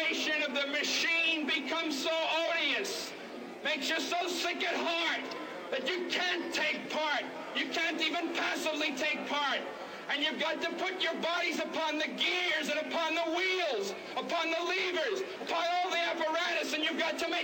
vibration of the machine becomes so odious, makes you so sick at heart that you can't take part. You can't even passively take part. And you've got to put your bodies upon the gears and upon the wheels, upon the levers, upon all the apparatus, and you've got to make